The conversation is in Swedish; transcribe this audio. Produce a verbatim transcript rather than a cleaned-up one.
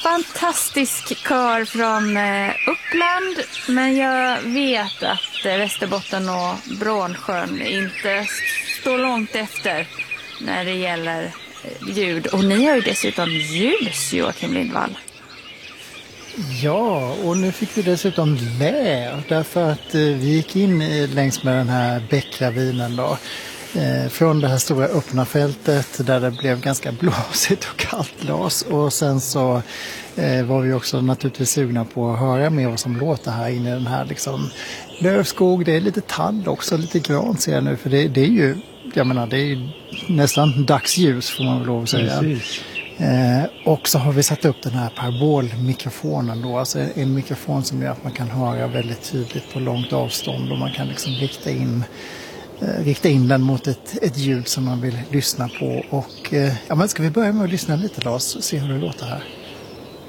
fantastisk kör från eh, Uppland, men jag vet att eh, Västerbotten och Brånsjön inte står långt efter när det gäller eh, ljud. Och ni har ju dessutom ljus, Joakim Lindvall. Ja, och nu fick vi dessutom lä, därför att eh, vi gick in i, längs med den här bäckravinen då. Eh, från det här stora öppna fältet där det blev ganska blåsigt och kallt glas. Och sen så eh, var vi också naturligtvis sugna på att höra med vad som låter här inne i den här liksom lövskog. Det är lite tall också, lite gran ser jag nu. För det, det är ju, jag menar, det är ju nästan dagsljus får man väl lov att säga. Precis. Eh, och så har vi satt upp den här parabolmikrofonen då. Alltså en mikrofon som gör att man kan höra väldigt tydligt på långt avstånd. Och man kan liksom rikta in rikta in den mot ett, ett ljud som man vill lyssna på. Och ja, men ska vi börja med att lyssna lite, Lars, och se hur det låter här?